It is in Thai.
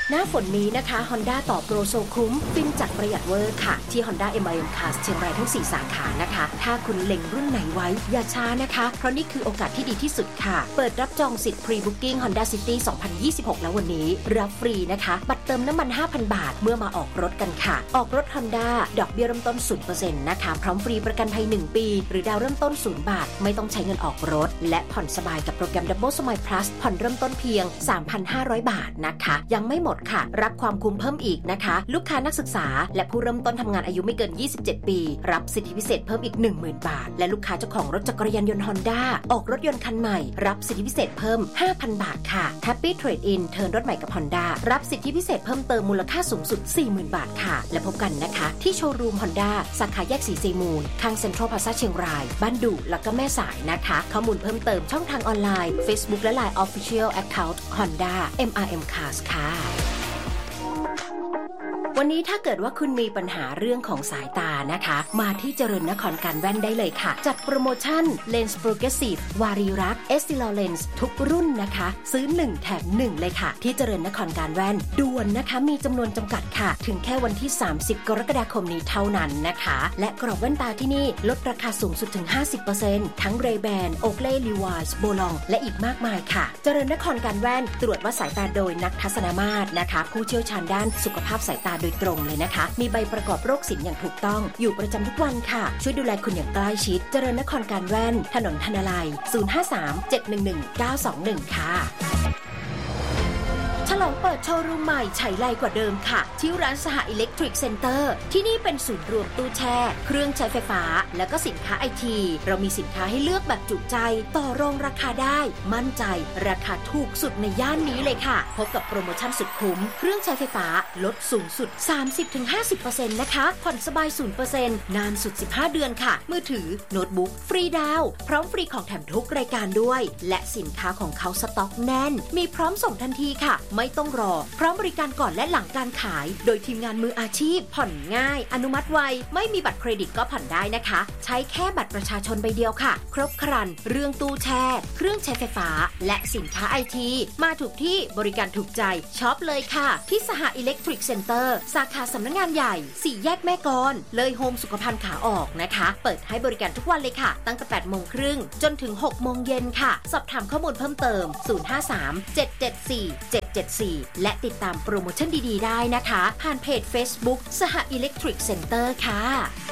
หน้าฝนนี้นะคะ Honda ต่อโปรโซคุ้มฟินจัดประหยัดเวอร์ค่ะที่ Honda MIM Cars เชียงรายทั้ง4สาขานะคะถ้าคุณเล็งรุ่นไหนไว้อย่าช้านะคะเพราะนี่คือโอกาสที่ดีที่สุดค่ะเปิดรับจองสิทธิ์ Pre-Booking Honda City 2026 แล้ววันนี้รับฟรีนะคะบัตรเติมน้ำมัน 5,000 บาทเมื่อมาออกรถกันค่ะออกรถ Honda ดอกเบี้ยเริ่มต้น 0% นะคะพร้อมฟรีประกันภัย1 ปีหรือดาวเริ่มต้น0 บาทไม่ต้องใช้เงินออกรถและผ่อนสบายกับโปรแกรม Double Smile Plus ผ่อนเริ่มต้นเพียง 3,500 บาทนะคะยังไม่หมดค่ะรับความคุ้มเพิ่มอีกนะคะลูกค้านักศึกษาและผู้เริ่มต้นทำงานอายุไม่เกิน27 ปีรับสิทธิพิเศษเพิ่มอีก 10,000 บาทและลูกค้าเจ้าของรถจักรยานยนต์ Honda ออกรถยนต์คันใหม่รับสิทธิพิเศษเพิ่ม 5,000 บาทค่ะ Happy Trade In เทิร์นรถใหม่กับ Honda รับสิทธิพิเศษเพิ่มเติมมูลค่าสูงสุด 40,000 บาทค่ะและพบกันนะคะที่โชว์รูม Honda สาขาแยกสีเซมูลข้างเซ็นทรัลพลาซ่าเชียงรายบ้านดุแล้วก็แม่สายนะคะข้อมูลเพิ่มเติมช่องทางออนไลน์ Facebook และ Line Official Account Honda MIM Cars ค่ะวันนี้ถ้าเกิดว่าคุณมีปัญหาเรื่องของสายตานะคะมาที่เจริญนครการแว่นได้เลยค่ะจัดโปรโมชั่น Lens Progressive วารีรัก Essilor Lens ทุกรุ่นนะคะซื้อ1แถม1เลยค่ะที่เจริญนครการแว่นด่วนนะคะมีจำนวนจำกัดค่ะถึงแค่วันที่30กรกฎาคมนี้เท่านั้นนะคะและกรอบแว่นตาที่นี่ลดราคาสูงสุดถึง 50% ทั้ง Ray-Ban Oakley Levi's Bolong และอีกมากมายค่ะเจริญนครการแว่นตรวจวัดสายตาโดยนักทัศนมาตรนะคะผู้เชี่ยวชาญด้านสุขภาพสายตาโดยตรงเลยนะคะมีใบประกอบโรคศิลป์อย่างถูกต้องอยู่ประจำทุกวันค่ะช่วยดูแลคุณอย่างใกล้ชิดเจริญนครการแว่นถนนธนาลัย053-711-921ค่ะฉลองเปิดโชว์รูมใหม่ไฉไลกว่าเดิมค่ะที่ร้านสหอิเล็กทริกเซ็นเตอร์ที่นี่เป็นศูนย์รวมตู้แช่เครื่องใช้ไฟฟ้าและก็สินค้าไอทีเรามีสินค้าให้เลือกแบบจุใจต่อรองราคาได้มั่นใจราคาถูกสุดในย่านนี้เลยค่ะพบกับโปรโมชั่นสุดคุ้มเครื่องใช้ไฟฟ้าลดสูงสุด 30-50% นะคะผ่อนสบาย 0% นานสุด15เดือนค่ะมือถือโน้ตบุ๊กฟรีดาวน์พร้อมฟรีของแถมทุกรายการด้วยและสินค้าของเขาสต็อกแน่นมีพร้อมส่งทันทีค่ะไม่ต้องรอพร้อมบริการก่อนและหลังการขายโดยทีมงานมืออาชีพผ่อนง่ายอนุมัติไวไม่มีบัตรเครดิตก็ผ่อนได้นะคะใช้แค่บัตรประชาชนใบเดียวค่ะครบครันเรื่องตู้แช่เครื่องใช้ไฟฟ้าและสินค้าไอทีมาถูกที่บริการถูกใจช็อปเลยค่ะที่สหอิเล็กทริกเซ็นเตอร์สาขาสำนักงานใหญ่4แยกแม่กลเลยโฮมสุขภัณฑ์ขาออกนะคะเปิดให้บริการทุกวันเลยค่ะตั้งแต่ 8:30 นจนถึง 6:00 นค่ะสอบถามข้อมูลเพิ่มเติม053-774-774และติดตามโปรโมชั่นดีๆได้นะคะผ่านเพจ Facebook สหอิเล็กทริกเซ็นเตอร์ค่ะ